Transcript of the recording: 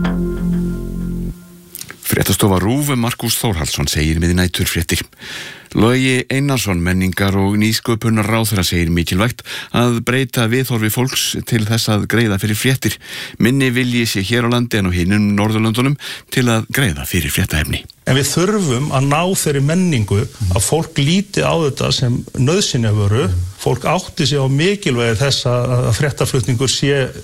Fréttastofa RÚV Markús Þórhallsson segir við næturfréttir. Logi Einarsson, menningar- og nýsköpunarráðherra, segir mikilvægt að breyta viðhorfi fólks til þess að greiða fyrir fréttir. Minni vilji sé hér á landi en á hinum Norðurlöndunum til að greiða fyrir fréttaefni. En við þurfum að ná þeirri menningu að fólk líti á þetta sem nauðsynjavöru. Fólk átti sig á mikilvægi þess að fréttaflutningur sé